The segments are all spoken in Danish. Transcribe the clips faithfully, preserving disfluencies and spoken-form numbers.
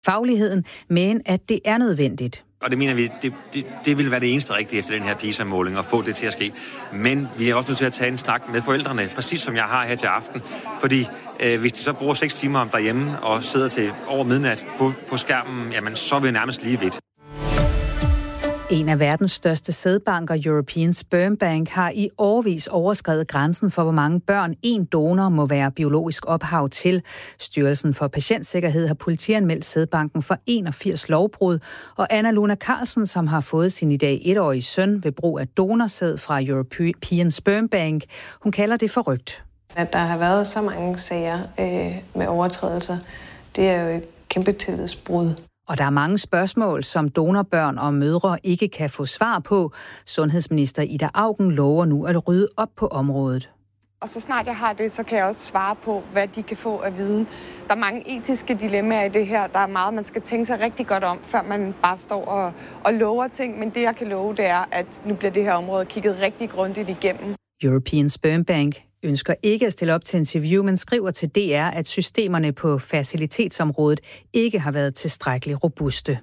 fagligheden, men at det er nødvendigt. Og det mener vi, det, det, det vil være det eneste rigtige efter den her PISA-måling, at få det til at ske. Men vi er også nødt til at tage en snak med forældrene, præcis som jeg har her til aften. Fordi øh, hvis de så bruger seks timer om derhjemme og sidder til over midnat på, på skærmen, jamen så er vi nærmest lige vidt. En af verdens største sædbanker, European Sperm Bank, har i årevis overskredet grænsen for, hvor mange børn en donor må være biologisk ophav til. Styrelsen for Patientsikkerhed har politianmeldt sædbanken for enogfirs lovbrud, og Anna Luna Carlsen, som har fået sin i dag etårige søn ved brug af donorsæd fra European Sperm Bank, hun kalder det forrygt. At der har været så mange sager øh, med overtrædelser, det er jo et kæmpe tillidsbrud. Og der er mange spørgsmål, som donorbørn og mødre ikke kan få svar på. Sundhedsminister Ida Auken lover nu at rydde op på området. Og så snart jeg har det, så kan jeg også svare på, hvad de kan få af viden. Der er mange etiske dilemmaer i det her. Der er meget, man skal tænke sig rigtig godt om, før man bare står og, og lover ting. Men det, jeg kan love, det er, at nu bliver det her område kigget rigtig grundigt igennem. European Sperm Bank ønsker ikke at stille op til interview, men skriver til D R, at systemerne på facilitetsområdet ikke har været tilstrækkeligt robuste.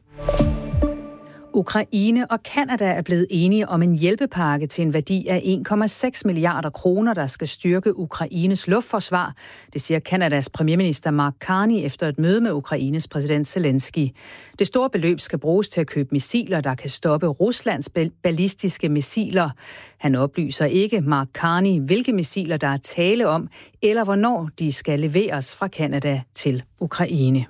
Ukraine og Canada er blevet enige om en hjælpepakke til en værdi af en komma seks milliarder kroner, der skal styrke Ukraines luftforsvar. Det siger Canadas premierminister Mark Carney efter et møde med Ukraines præsident Zelensky. Det store beløb skal bruges til at købe missiler, der kan stoppe Ruslands ballistiske missiler. Han oplyser ikke, Mark Carney, hvilke missiler der er tale om, eller hvornår de skal leveres fra Canada til Ukraine.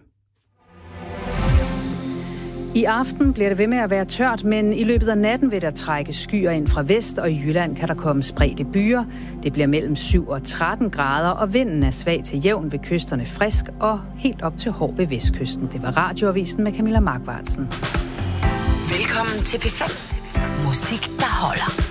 I aften bliver det ved med at være tørt, men i løbet af natten vil der trække skyer ind fra vest, og i Jylland kan der komme spredte byer. Det bliver mellem syv og tretten grader, og vinden er svag til jævn ved kysterne frisk og helt op til hård ved vestkysten. Det var Radioavisen med Camilla Markvartsen. Velkommen til P fem. Musik, der holder.